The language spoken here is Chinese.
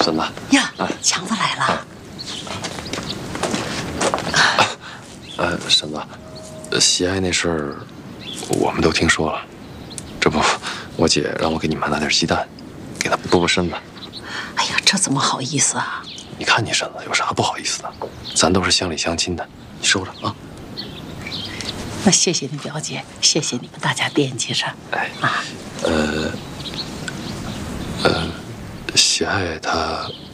婶子呀，强子来了。婶子，喜爱那事儿，我们都听说了。这不，我姐让我给你们拿点鸡蛋，给她补补身子。 哎呀，这怎么好意思啊？ 你看你婶子有啥不好意思的？咱都是乡里乡亲的，你收着啊。 那谢谢你表姐，谢谢你们大家惦记着。 哎，喜爱她